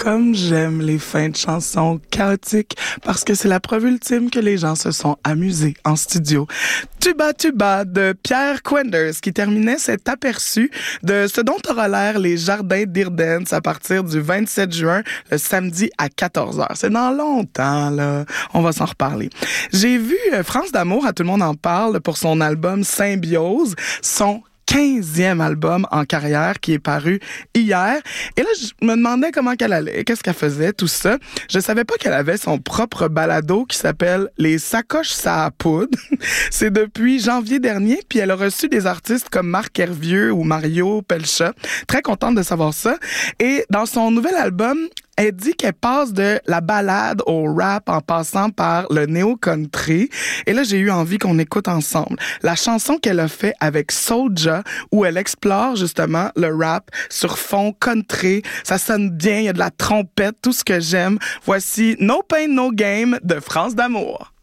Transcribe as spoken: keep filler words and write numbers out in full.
Comme j'aime les fins de chansons chaotiques parce que c'est la preuve ultime que les gens se sont amusés en studio. Tuba Tuba de Pierre Quenders qui terminait cet aperçu de ce dont aura l'air les jardins d'Irden's à partir du vingt-sept juin, le samedi à quatorze heures. C'est dans longtemps, là. On va s'en reparler. J'ai vu France d'amour, à Tout le monde en parle, pour son album Symbiose, son quinzième album en carrière qui est paru hier. Et là, je me demandais comment qu'elle allait, qu'est-ce qu'elle faisait, tout ça. Je savais pas qu'elle avait son propre balado qui s'appelle Les sacoches à poudre. C'est depuis janvier dernier, puis elle a reçu des artistes comme Marc Hervieux ou Mario Pelcha. Très contente de savoir ça. Et dans son nouvel album, elle dit qu'elle passe de la ballade au rap en passant par le néo-country. Et là, j'ai eu envie qu'on écoute ensemble la chanson qu'elle a fait avec Soulja, où elle explore justement le rap sur fond country. Ça sonne bien, il y a de la trompette, tout ce que j'aime. Voici No Pain, No Game de France d'amour.